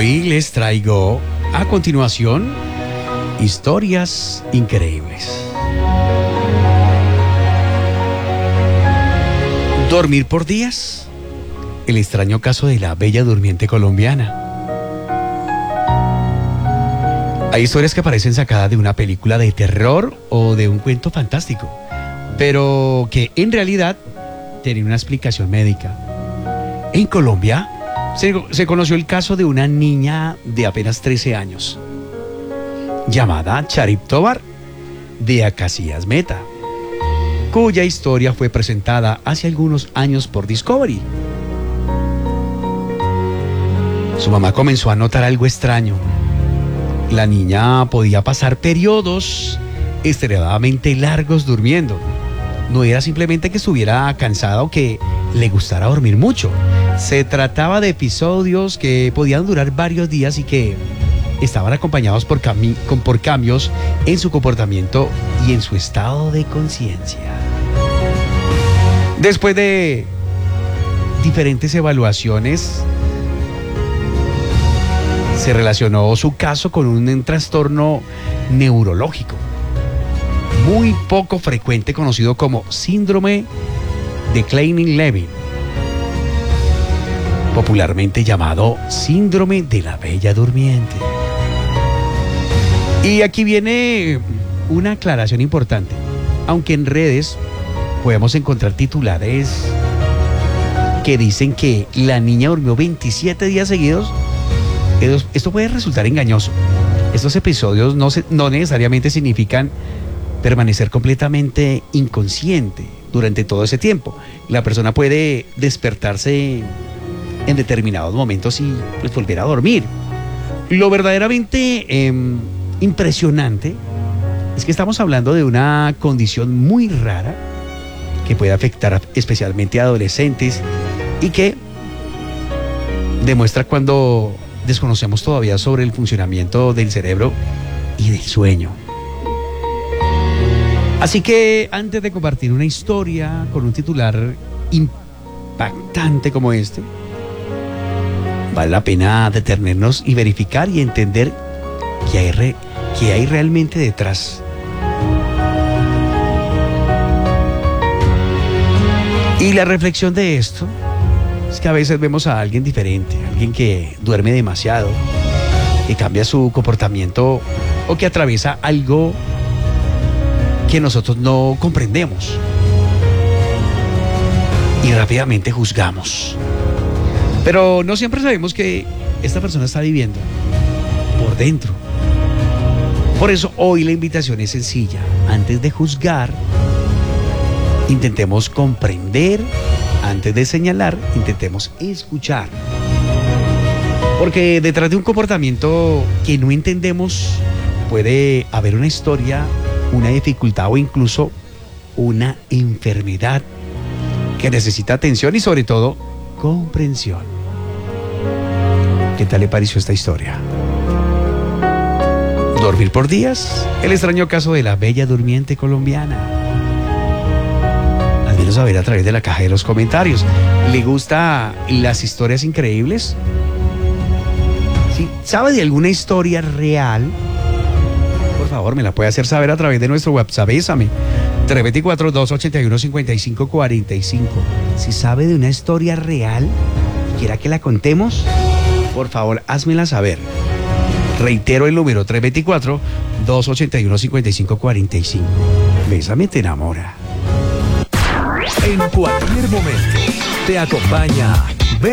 Hoy les traigo a continuación historias increíbles. Dormir por días. El extraño caso de la bella durmiente colombiana. Hay historias que parecen sacadas de una película de terror o de un cuento fantástico, pero que en realidad tienen una explicación médica. En Colombia se conoció el caso de una niña de apenas 13 años, llamada Charip Tobar, de Acacías Meta, cuya historia fue presentada hace algunos años por Discovery. Su mamá comenzó a notar algo extraño. La niña podía pasar periodos extremadamente largos durmiendo. No era simplemente que estuviera cansada o que le gustara dormir mucho. Se trataba de episodios que podían durar varios días y que estaban acompañados por cambios en su comportamiento y en su estado de conciencia. Después de diferentes evaluaciones, se relacionó su caso con un trastorno neurológico muy poco frecuente, conocido como síndrome de Kleine-Levin, popularmente llamado síndrome de la bella durmiente. Y aquí viene una aclaración importante. Aunque en redes podemos encontrar titulares que dicen que la niña durmió 27 días seguidos, esto puede resultar engañoso. Estos episodios no necesariamente significan permanecer completamente inconsciente durante todo ese tiempo. La persona puede despertarse en determinados momentos y pues volver a dormir. Lo verdaderamente impresionante es que estamos hablando de una condición muy rara que puede afectar especialmente a adolescentes y que demuestra cuando desconocemos todavía sobre el funcionamiento del cerebro y del sueño. Así que antes de compartir una historia con un titular impactante como este, vale la pena detenernos y verificar y entender qué hay realmente detrás. Y la reflexión de esto es que a veces vemos a alguien diferente, alguien que duerme demasiado, que cambia su comportamiento o que atraviesa algo que nosotros no comprendemos y rápidamente juzgamos. Pero no siempre sabemos que esta persona está viviendo por dentro. Por eso hoy la invitación es sencilla. Antes de juzgar, intentemos comprender. Antes de señalar, intentemos escuchar. Porque detrás de un comportamiento que no entendemos puede haber una historia, una dificultad o incluso una enfermedad que necesita atención y sobre todo comprensión. ¿Qué tal le pareció esta historia? Dormir por días, el extraño caso de la bella durmiente colombiana. Hazmelo saber a través de la caja de los comentarios. ¿Le gustan las historias increíbles? Si sabe de alguna historia real, por favor, me la puede hacer saber a través de nuestro WhatsApp. Bésame 324-281-5545. Si sabe de una historia real y quiera que la contemos, por favor, házmela saber. Reitero el número 324-281-5545. Bésame te enamora. En cualquier momento te acompaña